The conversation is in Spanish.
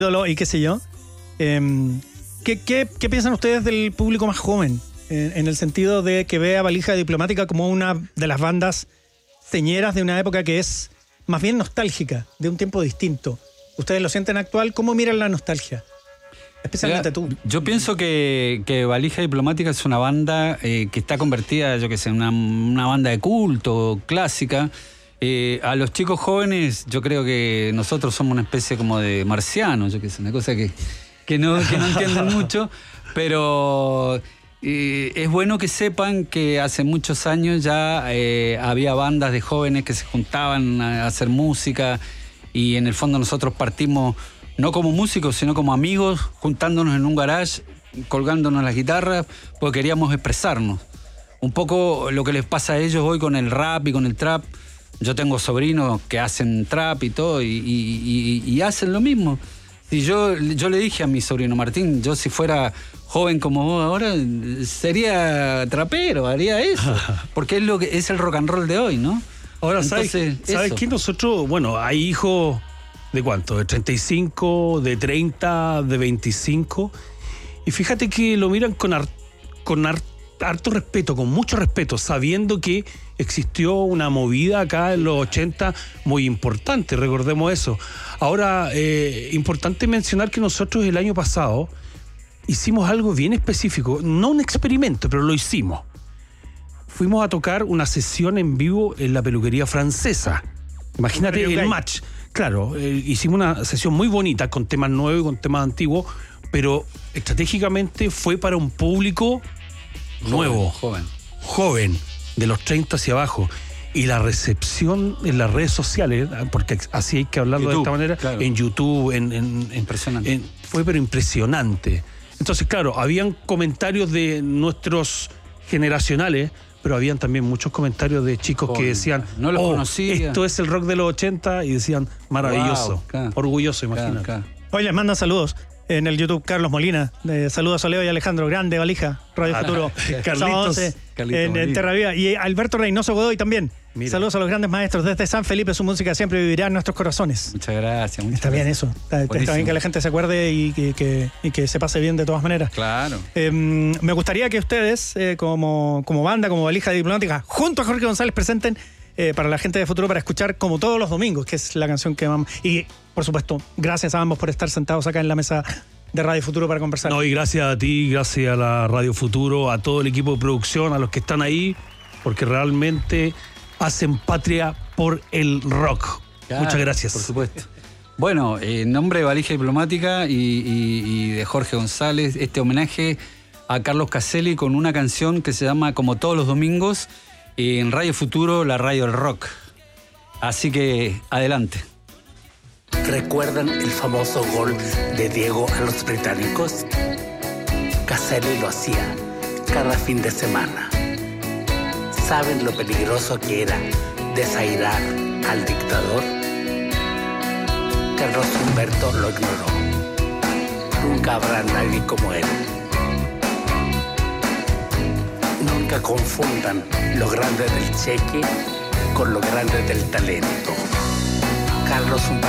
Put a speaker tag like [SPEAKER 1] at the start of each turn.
[SPEAKER 1] ídolo y qué sé yo. ¿Qué piensan ustedes del público más joven? En el sentido de que ve a Valija Diplomática como una de las bandas señeras de una época que es más bien nostálgica, de un tiempo distinto. ¿Ustedes lo sienten actual? ¿Cómo miran la nostalgia? Especialmente tú.
[SPEAKER 2] Yo pienso que Valija Diplomática es una banda que está convertida, yo qué sé, en una banda de culto, clásica. A los chicos jóvenes, yo creo que nosotros somos una especie como de marcianos, yo qué sé, una cosa que no entienden mucho, pero es bueno que sepan que hace muchos años ya había bandas de jóvenes que se juntaban a hacer música, y en el fondo nosotros partimos no como músicos, sino como amigos, juntándonos en un garage, colgándonos las guitarras, porque queríamos expresarnos. Un poco lo que les pasa a ellos hoy con el rap y con el trap. Yo tengo sobrinos que hacen trap y todo, y hacen lo mismo. Y yo le dije a mi sobrino Martín, yo si fuera joven como vos ahora, sería trapero, haría eso. Porque es lo que es el rock and roll de hoy, ¿no?
[SPEAKER 3] Ahora, ¿sabes qué? Nosotros, bueno, hay hijos de cuánto, de 35, de 30, de 25. Y fíjate que lo miran con harto respeto, con mucho respeto, sabiendo que existió una movida acá en los 80 muy importante, recordemos eso. Ahora, importante mencionar que nosotros el año pasado hicimos algo bien específico, no un experimento, pero lo hicimos. Fuimos a tocar una sesión en vivo en la peluquería francesa. Imagínate el match. Claro, hicimos una sesión muy bonita con temas nuevos y con temas antiguos, pero estratégicamente fue para un público nuevo, joven, de los 30 hacia abajo. Y la recepción en las redes sociales, porque así hay que hablarlo YouTube, de esta manera, claro. En YouTube, impresionante. Fue pero impresionante. Entonces, claro, habían comentarios de nuestros generacionales, pero habían también muchos comentarios de chicos que decían,
[SPEAKER 2] no los conocía.
[SPEAKER 3] Esto es el rock de los 80, y decían, maravilloso, wow, claro. Orgulloso, imagínate.
[SPEAKER 1] Claro. Hoy les mandan saludos en el YouTube Carlos Molina, saludos a Leo y Alejandro, grande Valija, Radio Futuro,
[SPEAKER 3] Carlitos
[SPEAKER 1] en Terra Viva, y Alberto Reynoso Godoy también. Mira. Saludos a los grandes maestros desde San Felipe, su música siempre vivirá en nuestros corazones.
[SPEAKER 2] Muchas gracias.
[SPEAKER 1] Está bien eso, está bien que la gente se acuerde y que se pase bien de todas maneras.
[SPEAKER 2] Claro.
[SPEAKER 1] Me gustaría que ustedes, como banda, como Valija Diplomática, junto a Jorge González, presenten para la gente de Futuro para escuchar como todos los domingos, que es la canción que vamos. Y por supuesto, gracias a ambos por estar sentados acá en la mesa de Radio Futuro para conversar.
[SPEAKER 3] No, y gracias a ti, gracias a la Radio Futuro, a todo el equipo de producción, a los que están ahí, porque realmente hacen patria por el rock. Claro, muchas gracias.
[SPEAKER 2] Por supuesto. Bueno, en nombre de Valija Diplomática y de Jorge González, este homenaje a Carlos Caselli con una canción que se llama Como todos los domingos, en Radio Futuro, la radio del rock. Así que, adelante.
[SPEAKER 4] ¿Recuerdan el famoso gol de Diego a los británicos? Caselli lo hacía cada fin de semana. ¿Saben lo peligroso que era desairar al dictador? Carlos Humberto lo ignoró. Nunca habrá nadie como él. Nunca confundan lo grande del cheque con lo grande del talento. Carlos Humberto